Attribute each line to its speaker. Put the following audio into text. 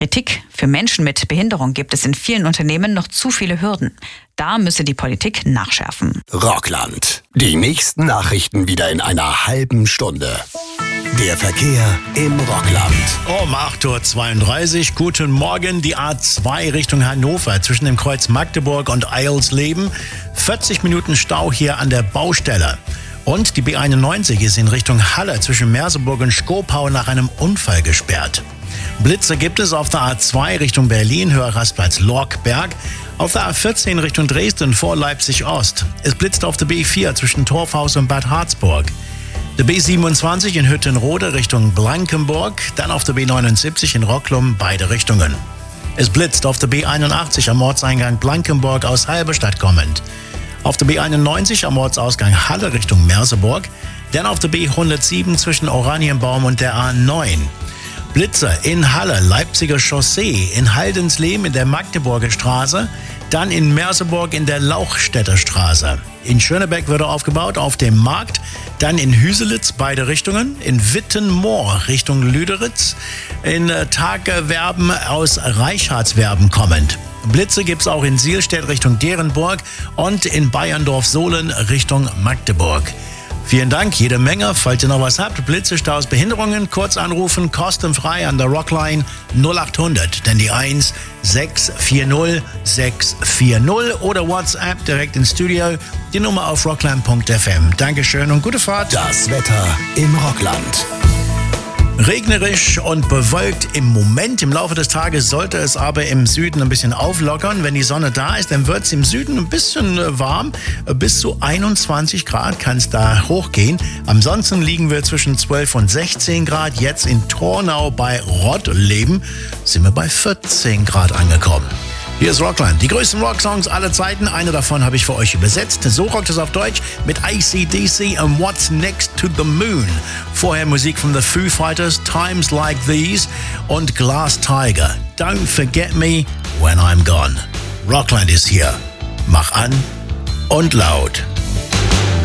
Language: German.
Speaker 1: Kritik: Für Menschen mit Behinderung gibt es in vielen Unternehmen noch zu viele Hürden. Da müsse die Politik nachschärfen.
Speaker 2: Rockland. Die nächsten Nachrichten wieder in einer halben Stunde. Der Verkehr im Rockland.
Speaker 3: Um 8.32 Uhr, guten Morgen. Die A2 Richtung Hannover zwischen dem Kreuz Magdeburg und Eilsleben. 40 Minuten Stau hier an der Baustelle. Und die B91 ist in Richtung Halle zwischen Merseburg und Skopau nach einem Unfall gesperrt. Blitze gibt es auf der A2 Richtung Berlin, Höher Rastplatz Lorkberg. Auf der A14 Richtung Dresden vor Leipzig Ost. Es blitzt auf der B4 zwischen Torfhaus und Bad Harzburg. Der B27 in Hüttenrode Richtung Blankenburg, dann auf der B79 in Rocklum, beide Richtungen. Es blitzt auf der B81 am Ortseingang Blankenburg aus Halberstadt kommend. Auf der B91 am Ortsausgang Halle Richtung Merseburg, dann auf der B107 zwischen Oranienbaum und der A9. Blitze in Halle, Leipziger Chaussee, in Haldensleben in der Magdeburger Straße, dann in Merseburg in der Lauchstädter Straße. In Schönebeck wird er aufgebaut auf dem Markt, dann in Hüselitz beide Richtungen, in Wittenmoor Richtung Lüderitz, in Tagewerben aus Reichhardswerben kommend. Blitze gibt's auch in Sielstedt Richtung Derenburg und in Bayerndorf-Sohlen Richtung Magdeburg. Vielen Dank, jede Menge. Falls ihr noch was habt, Blitze, Staus, Behinderungen, kurz anrufen, kostenfrei an der Rockline 0800, denn die 1 640 640 oder WhatsApp direkt ins Studio, die Nummer auf rockland.fm. Dankeschön und gute Fahrt.
Speaker 2: Das Wetter im Rockland.
Speaker 3: Regnerisch und bewölkt im Moment. Im Laufe des Tages sollte es aber im Süden ein bisschen auflockern. Wenn die Sonne da ist, dann wird es im Süden ein bisschen warm. Bis zu 21 Grad kann es da hochgehen. Ansonsten liegen wir zwischen 12 und 16 Grad. Jetzt in Tornau bei Rottleben sind wir bei 14 Grad angekommen. Hier ist Rockland, die größten Rocksongs aller Zeiten. Eine davon habe ich für euch übersetzt. So rockt es auf Deutsch mit AC/DC und What's Next to the Moon. Vorher Musik von The Foo Fighters, Times Like These und Glass Tiger. Don't Forget Me When I'm Gone. Rockland ist hier. Mach an und laut.